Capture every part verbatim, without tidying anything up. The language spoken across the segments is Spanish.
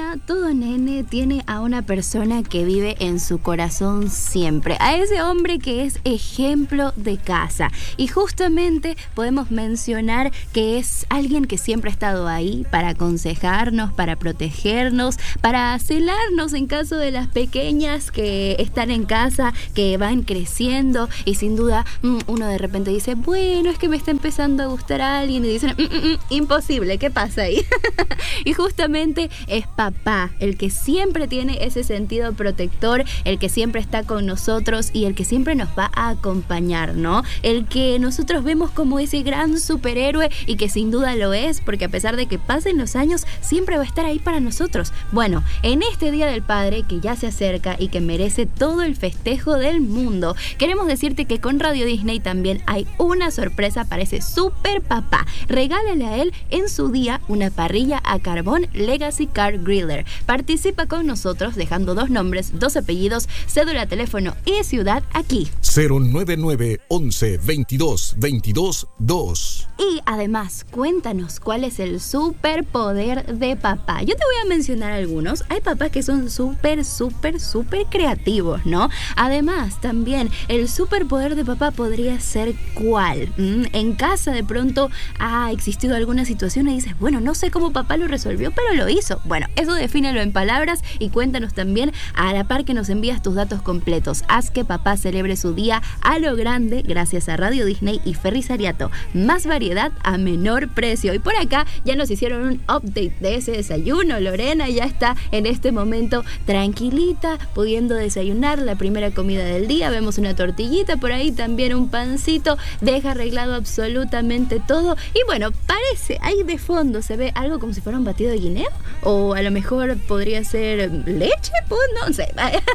nena, todo nene tiene a una persona que vive en su corazón siempre, a ese hombre que es ejemplo de casa. Y justamente podemos mencionar que es alguien que siempre ha estado ahí para aconsejarnos, para protegernos, para celarnos en caso de las pequeñas que están en casa, que van creciendo y sin duda uno de repente dice, bueno, es que me está empezando a gustar a alguien y dicen, mm, mm, mm, imposible, ¿qué pasa ahí? Y justamente es papá el que siempre tiene ese sentido protector, el que siempre está con nosotros y el que siempre nos va a acompañar, ¿no? El que nosotros vemos como ese gran superhéroe y que sin duda lo es, porque a pesar de que pasen los años, siempre va a estar ahí para nosotros. Bueno, en este Día del Padre que ya se acerca y que merece todo el festejo del mundo, queremos decirte que con Radio Disney también hay una sorpresa para ese super papá. Regálale a él en su día una parrilla a carbón Legacy Car Griller. Participa con nosotros dejando dos nombres, dos apellidos, cédula, teléfono y ciudad aquí. cero nueve nueve once veintidós veintidós dos. Y además, cuéntanos cuál es el superpoder de papá. Yo te voy a mencionar algunos. Hay papás que son súper, súper, súper creativos, ¿no? Además, también el superpoder de papá podría ser ¿cuál? ¿Mm? En casa de pronto ha existido alguna situación y dices, bueno, no sé cómo papá lo resolvió, pero lo hizo. Bueno, eso defínelo en palabras y cuéntanos también a la par que nos envías tus datos completos. Haz que papá celebre su día a lo grande gracias a Radio Disney y Ferrisariato. Más variedad a menor precio. Y por acá ya nos hicieron un update de ese desayuno. Lorena ya está en este momento tranquilita, pudiendo desayunar la primera comida del día. Vemos una tortillita por ahí, también un pancito. Deja arreglado absolutamente todo. Y bueno, parece, ahí de fondo se ve algo como si fuera un batido de guineo. O a lo mejor podría ser leche, pues no sé.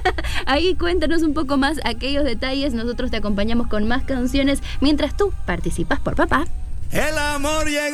Ahí cuéntanos un poco más aquellos detalles. Nosotros te acompañamos con más canciones mientras tú participas por papá. El amor llegó.